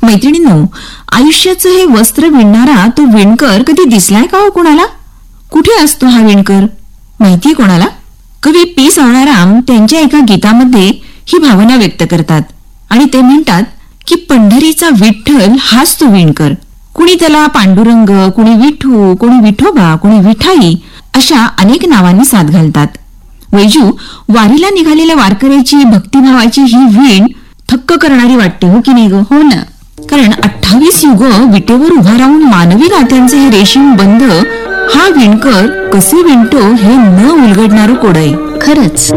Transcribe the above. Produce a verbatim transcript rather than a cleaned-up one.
मैत्रिणींनो, आयुष्याचं हे वस्त्र विणणारा तो विणकर कधी दिसलाय का हो कोणाला? कुठे असतो हा विणकर? माहितीये कोणाला? कवी पी सवणाराम त्यांच्या एका गीतामध्ये ही भावना व्यक्त करतात आणि ते म्हणतात की पंढरीचा विठ्ठल हाच तो विणकर. कुणी त्याला पांडुरंग, कुणी विठू, कुणी विठोबा, कुणी विठाई अशा अनेक नावांनी साथ घालतात. वैजू, वारीला निघालेल्या वारकऱ्याची भक्तिभावाची ही वीण थक्क करणारी वाटते, हो की नाही ग? हो ना. कारण अठ्ठावीस युग विटेवर उभा राहून मानवी नात्यांचे हे रेशीम बंध हा विणकर कसे विणतो हे न उलगडणारं कोड आहे. खरंच.